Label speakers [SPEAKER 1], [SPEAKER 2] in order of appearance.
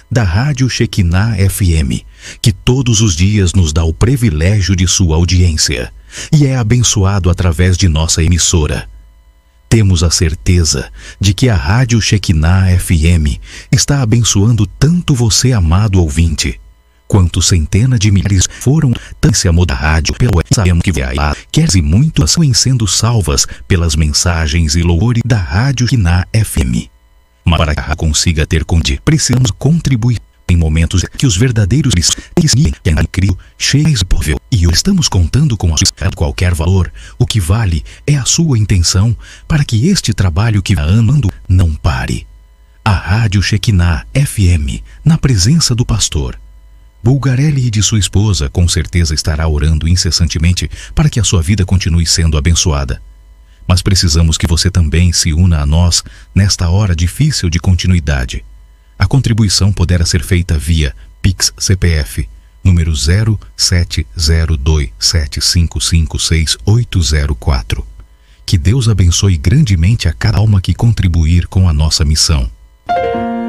[SPEAKER 1] da Rádio Shekinah FM, que todos os dias nos dá o privilégio de sua audiência e é abençoado através de nossa emissora. Temos a certeza de que a Rádio Shekinah FM está abençoando tanto você, amado ouvinte, quanto centenas de milhares foram se amor da rádio pelo sabemos que queres e muitas são sendo salvas pelas mensagens e louvores da Rádio Shekinah FM. Mas para que a consiga ter precisamos contribuir em momentos que os verdadeiros cristãos criam cheios de povo e estamos contando com qualquer valor. O que vale é a sua intenção para que este trabalho que vai andando não pare. A Rádio Shekinah FM, na presença do pastor Bulgarelli e de sua esposa, com certeza estará orando incessantemente para que a sua vida continue sendo abençoada. Mas precisamos que você também se una a nós nesta hora difícil de continuidade. A contribuição poderá ser feita via Pix CPF, número 070275568804. Que Deus abençoe grandemente a cada alma que contribuir com a nossa missão.